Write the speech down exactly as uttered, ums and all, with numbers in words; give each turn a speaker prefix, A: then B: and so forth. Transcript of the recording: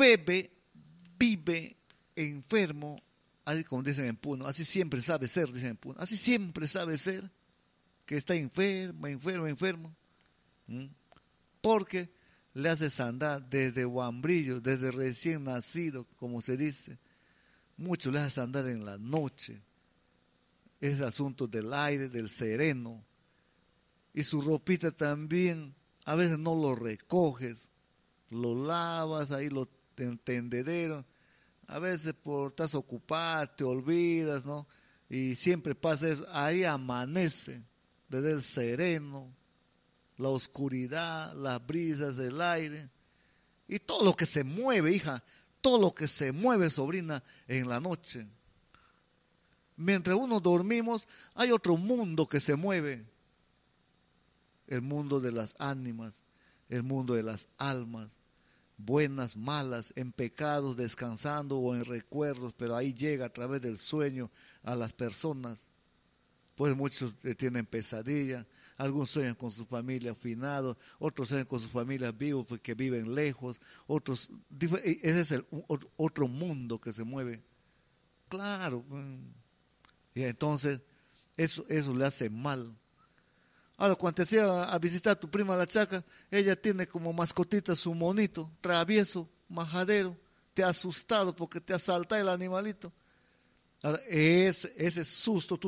A: bebe, vive enfermo, así como dicen en Puno, así siempre sabe ser, dicen en Puno, así siempre sabe ser, que está enfermo, enfermo, enfermo, ¿Mm? porque le haces andar desde guambrillo, desde recién nacido, como se dice, mucho le haces andar en la noche, es asunto del aire, del sereno, y su ropita también, a veces no lo recoges, lo lavas ahí, lo tendedero, a veces por estás ocupado, te olvidas, ¿no? Y siempre pasa eso, ahí amanece, desde el sereno, la oscuridad, las brisas del aire, y todo lo que se mueve, hija, todo lo que se mueve, sobrina, en la noche. Mientras uno dormimos, hay otro mundo que se mueve, el mundo de las ánimas, el mundo de las almas, buenas, malas, en pecados, descansando o en recuerdos, pero ahí llega a través del sueño a las personas. Pues muchos tienen pesadillas, algunos sueñan con su familia afinado, otros sueñan con sus familias vivos porque viven lejos, otros, ese es el otro mundo que se mueve. Claro, y entonces eso, eso le hace mal. Ahora, cuando te hacía a visitar a tu prima la Chaca, ella tiene como mascotita su monito, travieso, majadero, te ha asustado porque te asalta el animalito. Ahora, ese, ese susto tú